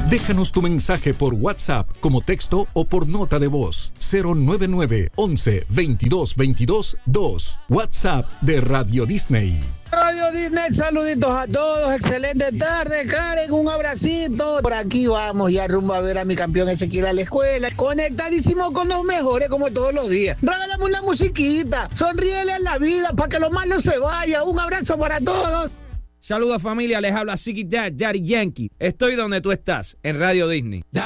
Déjanos tu mensaje por WhatsApp como texto o por nota de voz. 099 11 22 22 2. WhatsApp de Radio Disney. Radio Disney, saluditos a todos, excelente tarde, Karen, un abracito. Por aquí vamos ya rumbo a ver a mi campeón Ezequiel a la escuela, conectadísimo con los mejores como todos los días. Regálame una musiquita, sonríele a la vida para que lo malo se vaya. Un abrazo para todos. Saludos familia, les habla Ziggy Dad, Daddy Yankee. Estoy donde tú estás, en Radio Disney.